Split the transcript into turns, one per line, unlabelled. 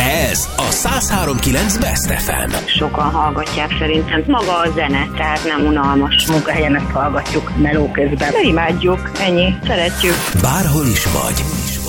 Ez a 103.9 Best FM.
Sokan hallgatják szerintem. Maga a zene, tehát nem unalmas.
Munkahelyen ezt hallgatjuk meló közben.
De imádjuk, ennyi, szeretjük.
Bárhol is vagy,